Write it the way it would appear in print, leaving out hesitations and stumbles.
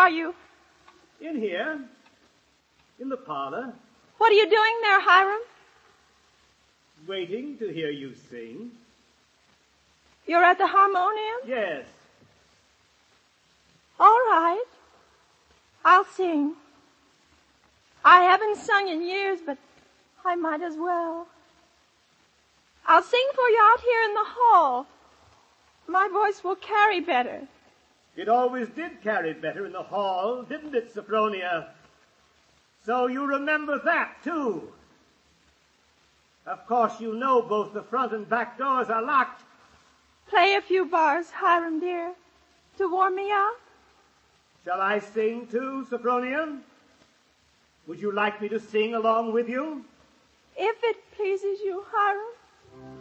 are you? In here. In the parlor. What are you doing there, Hiram? Waiting to hear you sing. You're at the harmonium? Yes. All right. I'll sing. I haven't sung in years, but I might as well. I'll sing for you out here in the hall. My voice will carry better. It always did carry better in the hall, didn't it, Sophronia? So you remember that, too. Of course, you know both the front and back doors are locked. Play a few bars, Hiram dear, to warm me up. Shall I sing, too, Sophronia? Would you like me to sing along with you? If it pleases you, Hiram.